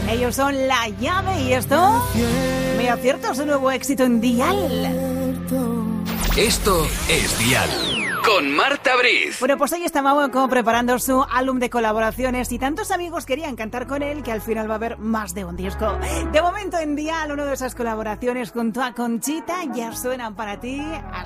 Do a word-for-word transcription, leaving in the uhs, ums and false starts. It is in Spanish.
Ellos son La Llave y esto me acierto su nuevo éxito en Dial. Esto es Dial con Marta Briz. Bueno, pues hoy está Maueko preparando su álbum de colaboraciones y tantos amigos querían cantar con él que al final va a haber más de un disco. De momento en Dial, una de esas colaboraciones junto a Conchita ya suenan para ti.